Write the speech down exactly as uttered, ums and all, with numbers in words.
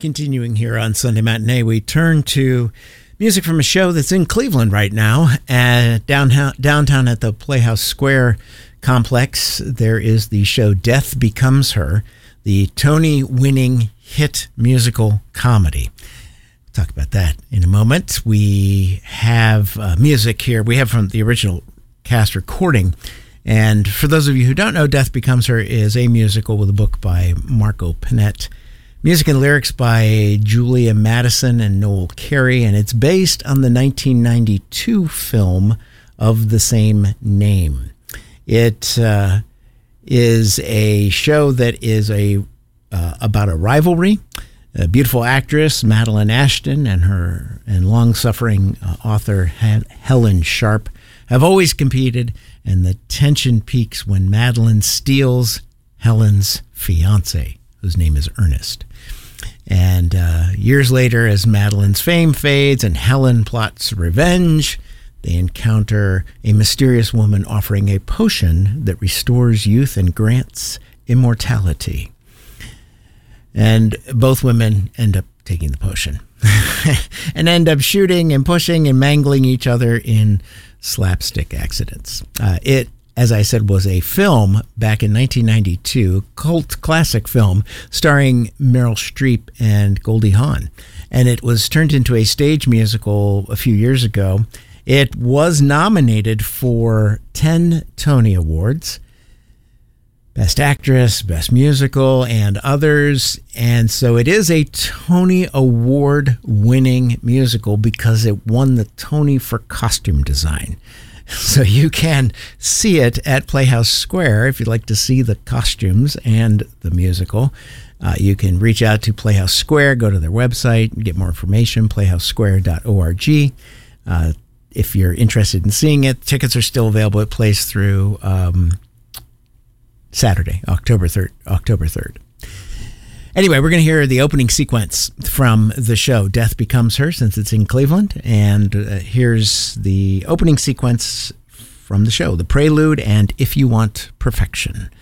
Continuing here on Sunday Matinee, we turn to music from a show that's in Cleveland right now. Uh, downtown, downtown at the Playhouse Square complex, there is the show Death Becomes Her, the Tony-winning hit musical comedy. We'll talk about that in a moment. We have uh, music here. We have from the original cast recording. And for those of you who don't know, Death Becomes Her is a musical with a book by Marco Panett. Music and lyrics by Julia Madison and Noel Carey, and it's based on the nineteen ninety-two film of the same name. It uh, is a show that is a uh, about a rivalry. A beautiful actress, Madeline Ashton, and her and long-suffering uh, author Helen Sharp have always competed, and the tension peaks when Madeline steals Helen's fiancé, whose name is Ernest. And uh, years later, as Madeline's fame fades and Helen plots revenge, they encounter a mysterious woman offering a potion that restores youth and grants immortality. And both women end up taking the potion and end up shooting and pushing and mangling each other in slapstick accidents. Uh, it As I said, was a film back in nineteen ninety-two, cult classic film starring Meryl Streep and Goldie Hawn. And it was turned into a stage musical a few years ago. It was nominated for ten Tony Awards, Best Actress, Best Musical, and others. And so it is a Tony Award-winning musical because it won the Tony for costume design. So you can see it at Playhouse Square if you'd like to see the costumes and the musical. Uh, you can reach out to Playhouse Square, go to their website, and get more information, playhouse square dot org. Uh, if you're interested in seeing it, tickets are still available. It plays through um, Saturday, October third. October third. Anyway, we're going to hear the opening sequence from the show Death Becomes Her, since it's in Cleveland. And uh, here's the opening sequence from the show, the prelude and If You Want Perfection.